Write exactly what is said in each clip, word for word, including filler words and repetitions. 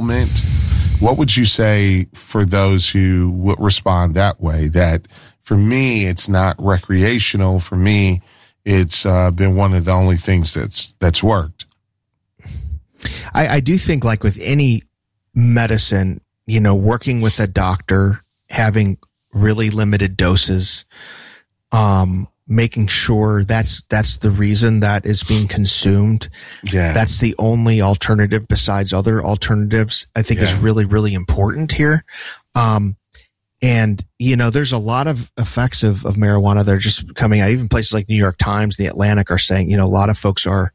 moment. What would you say for those who would respond that way? That for me, it's not recreational. For me, it's uh, been one of the only things that's that's worked. I, I do think, like with any medicine, you know, working with a doctor, having really limited doses, um, making sure that's that's the reason that is being consumed. Yeah. That's the only alternative besides other alternatives, I think, yeah. is really, really important here. Um, and, you know, there's a lot of effects of, of marijuana that are just coming out. Even places like New York Times, The Atlantic are saying, you know, a lot of folks are,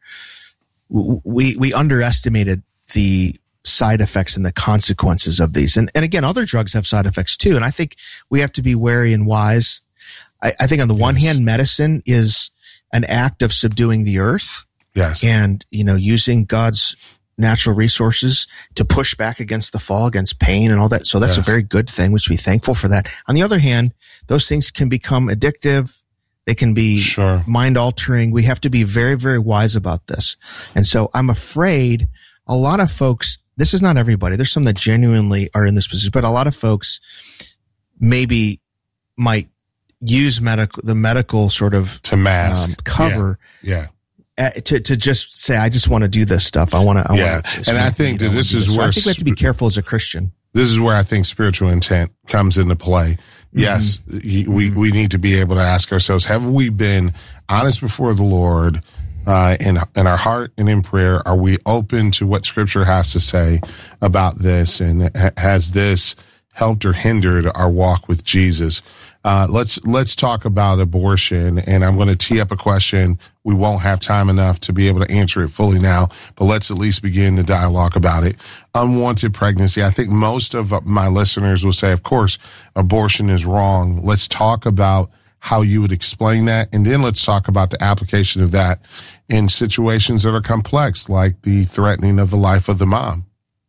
we, we underestimated the side effects and the consequences of these. And, and again, other drugs have side effects too. And I think we have to be wary and wise. I, I think on the one yes. hand, medicine is an act of subduing the earth. Yes. And, you know, using God's natural resources to push back against the fall, against pain and all that. So that's yes. a very good thing. We should be thankful for that. On the other hand, those things can become addictive. They can be sure. mind altering. We have to be very, very wise about this. And so I'm afraid a lot of folks, this is not everybody. There's some that genuinely are in this position, but a lot of folks maybe might use medical, the medical sort of to mask um, cover. Yeah. yeah. Uh, to, to just say, I just want to do this stuff. I want to, I yeah. want to. And I think that this is this. where, so I think we have to be careful as a Christian. This is where I think spiritual intent comes into play. Yes, mm-hmm. we, we need to be able to ask ourselves, have we been honest before the Lord, uh, in, in our heart and in prayer? Are we open to what Scripture has to say about this? And ha- has this helped or hindered our walk with Jesus? Uh, let's, let's talk about abortion, and I'm going to tee up a question. We won't have time enough to be able to answer it fully now, but let's at least begin the dialogue about it. Unwanted pregnancy. I think most of my listeners will say, of course, abortion is wrong. Let's talk about how you would explain that, and then let's talk about the application of that in situations that are complex, like the threatening of the life of the mom.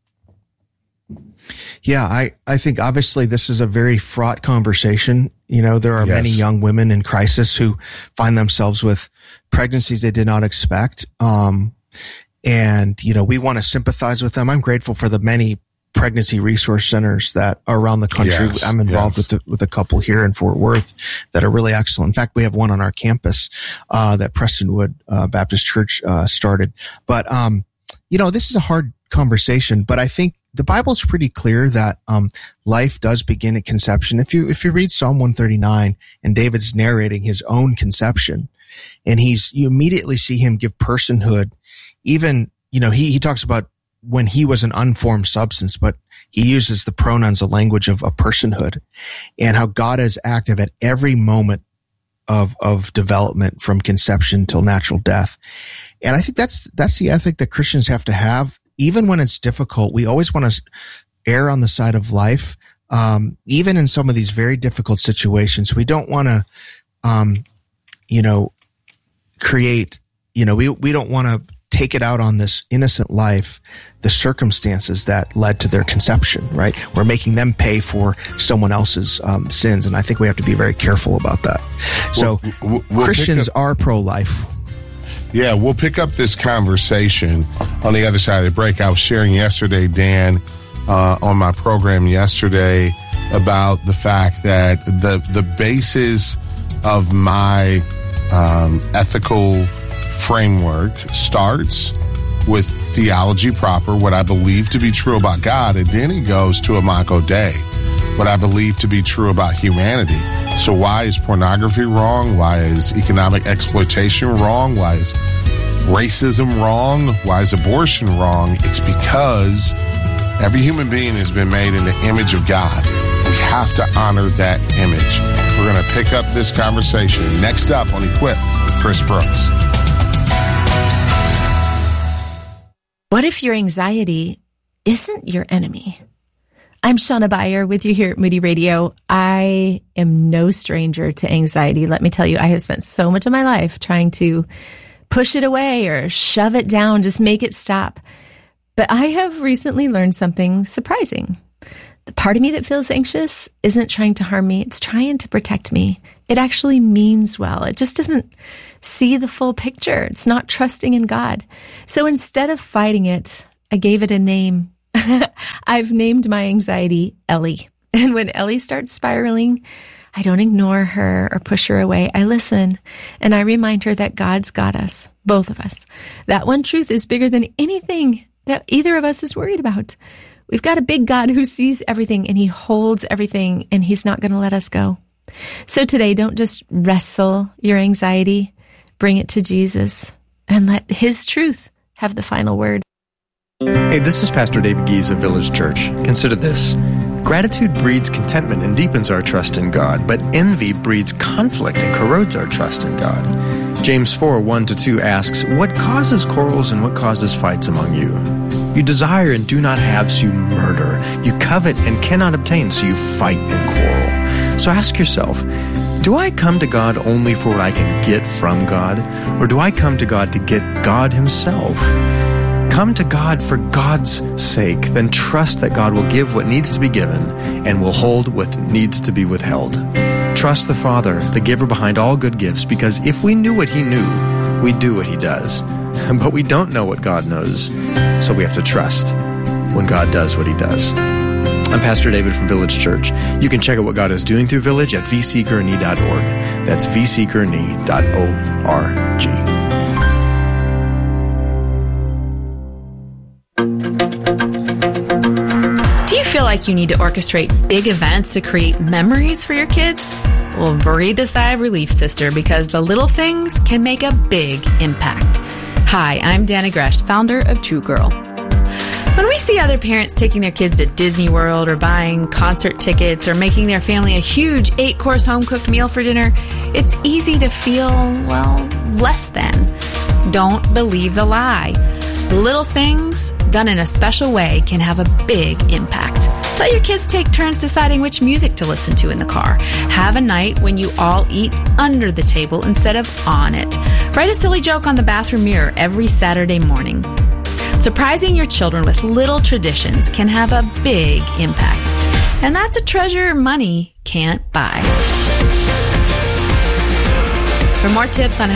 Yeah, I, I think obviously this is a very fraught conversation. You know, there are yes. many young women in crisis who find themselves with pregnancies they did not expect. Um, and, you know, we want to sympathize with them. I'm grateful for the many pregnancy resource centers that are around the country. Yes. I'm involved yes. with the, with a couple here in Fort Worth that are really excellent. In fact, we have one on our campus, uh, that Prestonwood, uh, Baptist Church, uh, started. But, um, you know, this is a hard conversation, but I think the Bible's pretty clear that um, life does begin at conception. If you if you read Psalm one thirty-nine and David's narrating his own conception, and he's you immediately see him give personhood. Even you know he he talks about when he was an unformed substance, but he uses the pronouns, a language of a personhood, and how God is active at every moment of of development from conception till natural death. And I think that's that's the ethic that Christians have to have. Even when it's difficult, we always want to err on the side of life. Um, even in some of these very difficult situations, we don't want to, um, you know, create, you know, we, we don't want to take it out on this innocent life, the circumstances that led to their conception, right? We're making them pay for someone else's um, sins. And I think we have to be very careful about that. So we'll, we'll Christians are pro-life. Yeah, we'll pick up this conversation on the other side of the break. I was sharing yesterday, Dan, uh, on my program yesterday about the fact that the the basis of my um, ethical framework starts with theology proper, what I believe to be true about God, and then it goes to Imago Dei, what I believe to be true about humanity. So why is pornography wrong? Why is economic exploitation wrong? Why is racism wrong? Why is abortion wrong? It's because every human being has been made in the image of God. We have to honor that image. We're going to pick up this conversation next up on Equip with Chris Brooks. What if your anxiety isn't your enemy? I'm Shauna Beyer with you here at Moody Radio. I am no stranger to anxiety. Let me tell you, I have spent so much of my life trying to push it away or shove it down, just make it stop. But I have recently learned something surprising. The part of me that feels anxious isn't trying to harm me. It's trying to protect me. It actually means well. It just doesn't see the full picture. It's not trusting in God. So instead of fighting it, I gave it a name. I've named my anxiety Ellie. And when Ellie starts spiraling, I don't ignore her or push her away. I listen and I remind her that God's got us, both of us. That one truth is bigger than anything that either of us is worried about. We've got a big God who sees everything and he holds everything and he's not going to let us go. So today, don't just wrestle your anxiety. Bring it to Jesus and let his truth have the final word. Hey, this is Pastor David Gies of Village Church. Consider this. Gratitude breeds contentment and deepens our trust in God, but envy breeds conflict and corrodes our trust in God. James four, one to two asks, "What causes quarrels and what causes fights among you? You desire and do not have, so you murder. You covet and cannot obtain, so you fight and quarrel." So ask yourself, do I come to God only for what I can get from God, or do I come to God to get God himself? Come to God for God's sake, then trust that God will give what needs to be given and will hold what needs to be withheld. Trust the Father, the giver behind all good gifts, because if we knew what he knew, we'd do what he does. But we don't know what God knows, so we have to trust when God does what he does. I'm Pastor David from Village Church. You can check out what God is doing through Village at v c gurney dot org. That's v c gurney dot org. Do you feel like you need to orchestrate big events to create memories for your kids? Well, breathe a sigh of relief, sister, because the little things can make a big impact. Hi, I'm Dana Gresh, founder of True Girl. When we see other parents taking their kids to Disney World or buying concert tickets or making their family a huge eight-course home-cooked meal for dinner, it's easy to feel, well, less than. Don't believe the lie. Little things done in a special way can have a big impact. Let your kids take turns deciding which music to listen to in the car. Have a night when you all eat under the table instead of on it. Write a silly joke on the bathroom mirror every Saturday morning. Surprising your children with little traditions can have a big impact. And that's a treasure money can't buy. For more tips on